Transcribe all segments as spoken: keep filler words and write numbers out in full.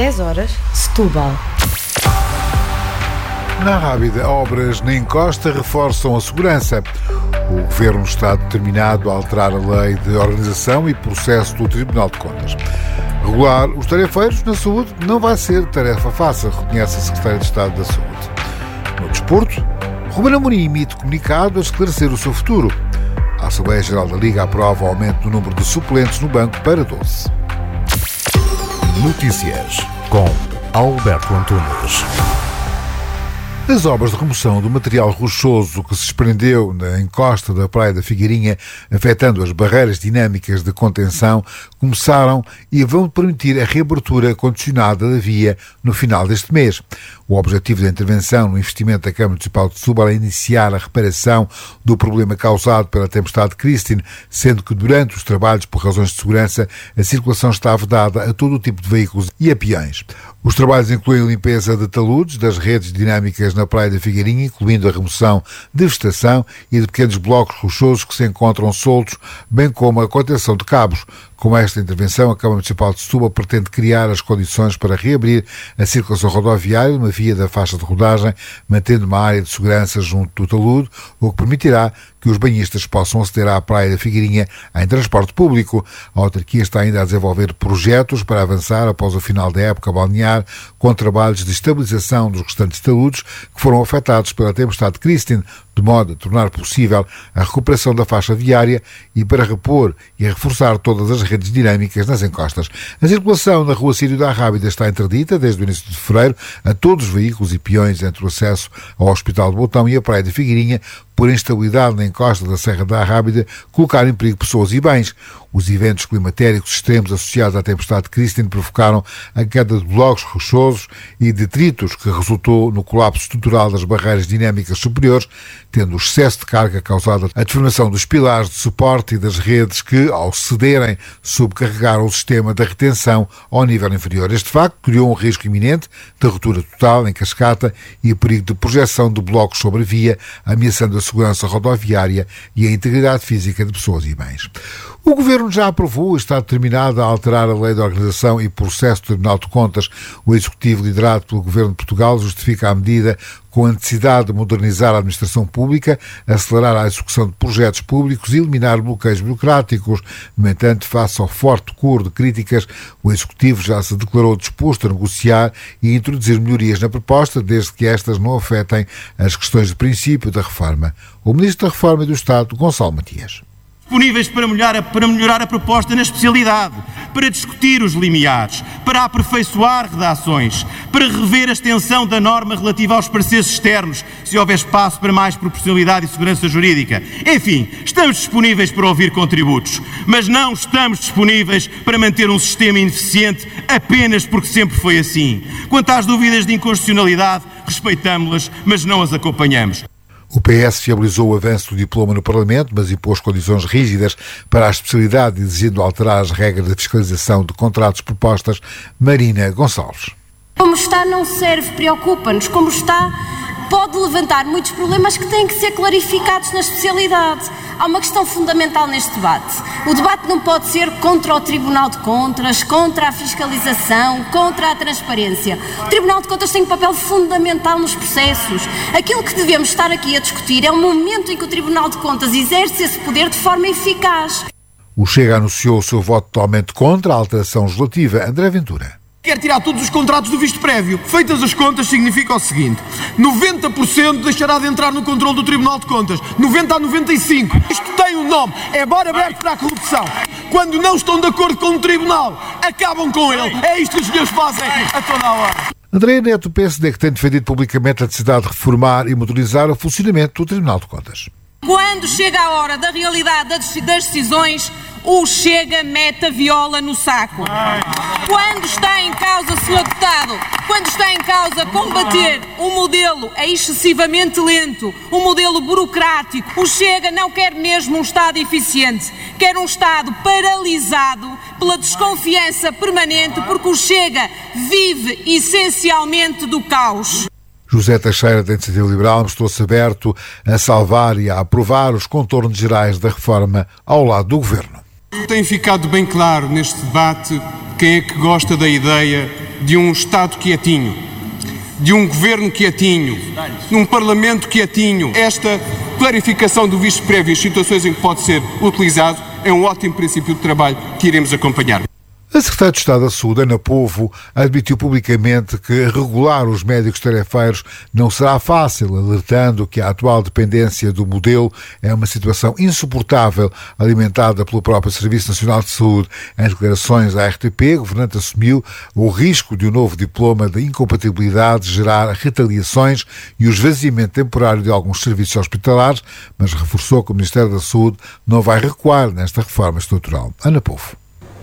dez horas, Setúbal. Na Rábida, obras na encosta reforçam a segurança. O Governo está determinado a alterar a lei de organização e processo do Tribunal de Contas. Regular os tarefeiros na saúde não vai ser tarefa fácil, reconhece a Secretária de Estado da Saúde. No desporto, Ruben Amorim emite comunicado a esclarecer o seu futuro. A Assembleia Geral da Liga aprova o aumento do número de suplentes no banco para doze. Notícias com Alberto Antunes. As obras de remoção do material rochoso que se desprendeu na encosta da Praia da Figueirinha, afetando as barreiras dinâmicas de contenção, começaram e vão permitir a reabertura condicionada da via no final deste mês. O objetivo da intervenção no investimento da Câmara Municipal de Setúbal é iniciar a reparação do problema causado pela tempestade Christine, sendo que durante os trabalhos por razões de segurança a circulação está vedada a todo o tipo de veículos e a peões. Os trabalhos incluem a limpeza de taludes das redes dinâmicas na Praia da Figueirinha, incluindo a remoção de vegetação e de pequenos blocos rochosos que se encontram soltos, bem como a contenção de cabos. Com esta intervenção, a Câmara Municipal de Setúbal pretende criar as condições para reabrir a circulação rodoviária numa via da faixa de rodagem, mantendo uma área de segurança junto do talude, o que permitirá que os banhistas possam aceder à Praia da Figueirinha em transporte público. A autarquia está ainda a desenvolver projetos para avançar após o final da época balnear, com trabalhos de estabilização dos restantes taludes que foram afetados pela tempestade Christine, de modo a tornar possível a recuperação da faixa viária e para repor e reforçar todas as redes dinâmicas nas encostas. A circulação na Rua Sírio da Rábida está interdita desde o início de fevereiro a todos os veículos e peões entre o acesso ao Hospital de Botão e a Praia da Figueirinha, por instabilidade na encosta da Serra da Rábida, colocar em perigo pessoas e bens. Os eventos climatéricos extremos associados à tempestade Christine provocaram a queda de blocos rochosos e detritos que resultou no colapso estrutural das barreiras dinâmicas superiores, tendo o excesso de carga causado a deformação dos pilares de suporte e das redes que, ao cederem, subcarregaram o sistema da retenção ao nível inferior. Este facto criou um risco iminente de ruptura total em cascata e perigo de projeção de blocos sobre a via, ameaçando a segurança rodoviária e a integridade física de pessoas e bens. O Governo já aprovou e está determinado a alterar a Lei de Organização e Processo do Tribunal de Contas. O Executivo, liderado pelo Governo de Portugal, justifica a medida com a necessidade de modernizar a administração pública, acelerar a execução de projetos públicos e eliminar bloqueios burocráticos. No entanto, face ao forte coro de críticas, o Executivo já se declarou disposto a negociar e introduzir melhorias na proposta, desde que estas não afetem as questões de princípio da reforma. O Ministro da Reforma e do Estado, Gonçalo Matias. Disponíveis para melhorar, a, para melhorar a proposta na especialidade, para discutir os limiares, para aperfeiçoar redações, para rever a extensão da norma relativa aos pareceres externos, se houver espaço para mais proporcionalidade e segurança jurídica. Enfim, estamos disponíveis para ouvir contributos, mas não estamos disponíveis para manter um sistema ineficiente apenas porque sempre foi assim. Quanto às dúvidas de inconstitucionalidade, respeitamos-las, mas não as acompanhamos. O P S fiabilizou o avanço do diploma no Parlamento, mas impôs condições rígidas para a especialidade, exigindo alterar as regras de fiscalização de contratos propostas. Marina Gonçalves. Como está não serve, preocupa-nos. Como está pode levantar muitos problemas que têm que ser clarificados na especialidade. Há uma questão fundamental neste debate. O debate não pode ser contra o Tribunal de Contas, contra a fiscalização, contra a transparência. O Tribunal de Contas tem um papel fundamental nos processos. Aquilo que devemos estar aqui a discutir é o momento em que o Tribunal de Contas exerce esse poder de forma eficaz. O Chega anunciou o seu voto totalmente contra a alteração legislativa. André Ventura. Quer tirar todos os contratos do visto prévio. Feitas as contas, significa o seguinte: noventa por cento deixará de entrar no controle do Tribunal de Contas, noventa a noventa e cinco por cento. Isto tem um nome, é bar aberto para a corrupção. Quando não estão de acordo com o Tribunal, acabam com ele. É isto que os senhores fazem a toda a hora. André Neto, P S D, que tem defendido publicamente a necessidade de reformar e modernizar o funcionamento do Tribunal de Contas. Quando chega a hora da realidade das decisões, o Chega mete a viola no saco. Quando está em causa, senhor Deputado, quando está em causa combater um modelo excessivamente lento, um modelo burocrático, o Chega não quer mesmo um Estado eficiente, quer um Estado paralisado pela desconfiança permanente, porque o Chega vive essencialmente do caos. José Teixeira, da Iniciativa Liberal, mostrou-se aberto a salvar e a aprovar os contornos gerais da reforma ao lado do Governo. Tem ficado bem claro neste debate quem é que gosta da ideia de um Estado quietinho, de um governo quietinho, de um Parlamento quietinho. Esta clarificação do visto prévio e as situações em que pode ser utilizado é um ótimo princípio de trabalho que iremos acompanhar. A Secretária de Estado da Saúde, Ana Povo, admitiu publicamente que regular os médicos tarefeiros não será fácil, alertando que a atual dependência do modelo é uma situação insuportável, alimentada pelo próprio Serviço Nacional de Saúde. Em declarações à R T P, o governante assumiu o risco de um novo diploma de incompatibilidade gerar retaliações e o esvaziamento temporário de alguns serviços hospitalares, mas reforçou que o Ministério da Saúde não vai recuar nesta reforma estrutural. Ana Povo.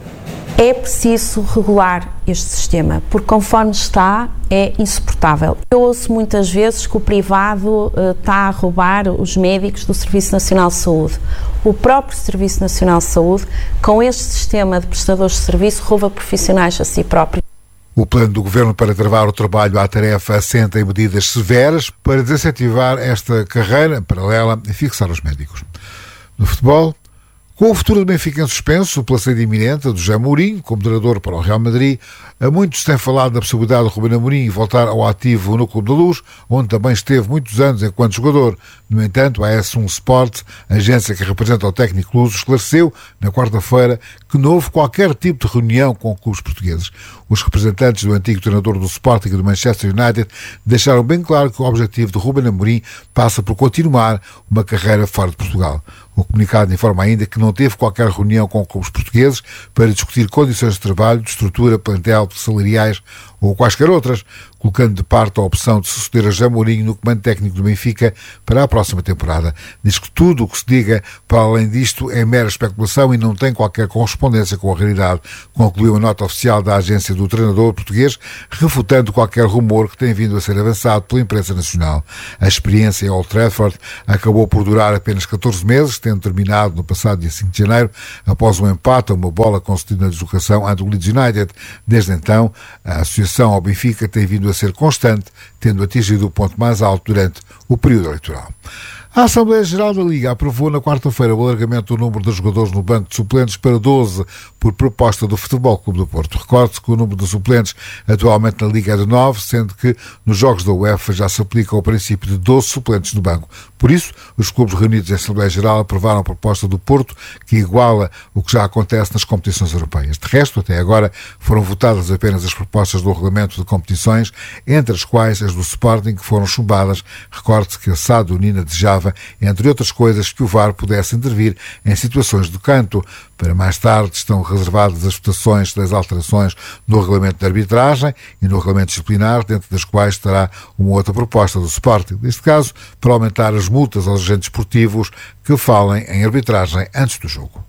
É preciso regular este sistema, porque conforme está, é insuportável. Eu ouço muitas vezes que o privado uh, está a roubar os médicos do Serviço Nacional de Saúde. O próprio Serviço Nacional de Saúde, com este sistema de prestadores de serviço, rouba profissionais a si próprio. O plano do Governo para travar o trabalho à tarefa assenta em medidas severas para desincentivar esta carreira paralela e fixar os médicos. No futebol, com o futuro do Benfica em suspenso, pela saída iminente do José Mourinho como treinador para o Real Madrid, a muitos têm falado da possibilidade de Ruben Amorim voltar ao ativo no Clube da Luz, onde também esteve muitos anos enquanto jogador. No entanto, a S um Sport, a agência que representa o técnico luso, esclareceu na quarta-feira que não houve qualquer tipo de reunião com clubes portugueses. Os representantes do antigo treinador do Sporting e do Manchester United deixaram bem claro que o objetivo de Ruben Amorim passa por continuar uma carreira fora de Portugal. O comunicado informa ainda que não teve qualquer reunião com clubes portugueses para discutir condições de trabalho, de estrutura, plantel, salariais ou quaisquer outras, colocando de parte a opção de suceder a José Mourinho no comando técnico do Benfica para a próxima temporada. Diz que tudo o que se diga para além disto é mera especulação e não tem qualquer correspondência com a realidade, concluiu a nota oficial da agência do treinador português, refutando qualquer rumor que tem vindo a ser avançado pela imprensa nacional. A experiência em Old Trafford acabou por durar apenas catorze meses, tendo terminado no passado dia cinco de janeiro, após um empate a uma bola concedida na deslocação ante o Leeds United. Desde então, a associação ao Benfica tem vindo a ser constante, tendo atingido o ponto mais alto durante o período eleitoral. A Assembleia Geral da Liga aprovou na quarta-feira o alargamento do número de jogadores no banco de suplentes para doze, por proposta do Futebol Clube do Porto. Recorde-se que o número de suplentes atualmente na Liga é de nove, sendo que nos jogos da UEFA já se aplica o princípio de doze suplentes no banco. Por isso, os clubes reunidos em Assembleia Geral aprovaram a proposta do Porto, que iguala o que já acontece nas competições europeias. De resto, até agora, foram votadas apenas as propostas do regulamento de competições, entre as quais as do Sporting, que foram chumbadas. Recorde-se que a S A D Unina desejava, entre outras coisas, que o V A R pudesse intervir em situações de canto. Para mais tarde estão reservadas as votações das alterações no regulamento de arbitragem e no regulamento disciplinar, dentro das quais estará uma outra proposta do Sporting, neste caso, para aumentar as multas aos agentes esportivos que falem em arbitragem antes do jogo.